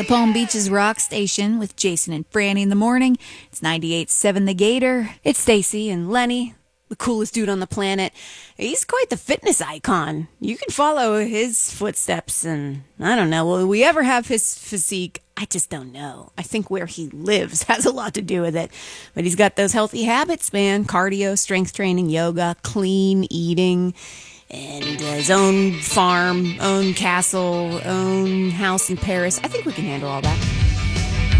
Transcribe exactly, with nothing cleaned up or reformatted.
The Palm Beaches Rock Station with Jason and Franny in the morning. It's ninety-eight point seven The Gator. It's Stacy and Lenny, the coolest dude on the planet. He's quite the fitness icon. You can follow his footsteps, and I don't know, will we ever have his physique? I just don't know. I think where he lives has a lot to do with it. But he's got those healthy habits, man. Cardio, strength training, yoga, clean eating, and uh, his own farm, own castle, own house in Paris. I think we can handle all that.